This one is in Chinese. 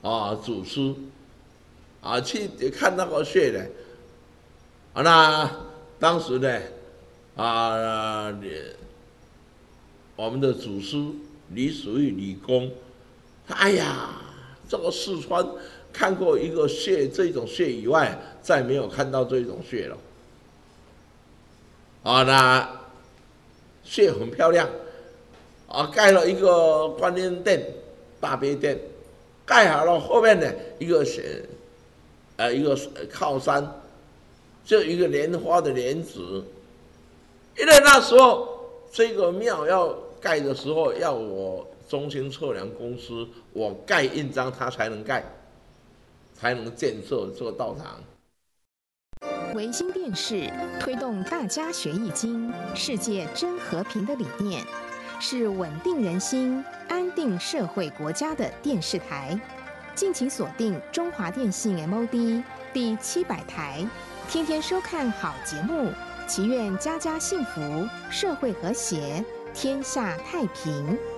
祖师去看那个穴呢，那当时呢啊，我们的祖师李叔玉李公，哎呀，这个四川看过一个穴，这种穴以外，再没有看到这种穴了。那穴很漂亮，盖了一个观音殿、大悲殿，盖好了后面呢一个靠山，就一个莲花的莲子。因为那时候这个庙要盖的时候，要我中兴测量公司我盖印章，它才能盖，才能建设这个道场。 维新电视推动大家学易经、世界真和平的理念，是稳定人心、安定社会国家的电视台。敬请锁定中华电信 MOD 第700台，天天收看好节目，祈愿家家幸福，社会和谐，天下太平。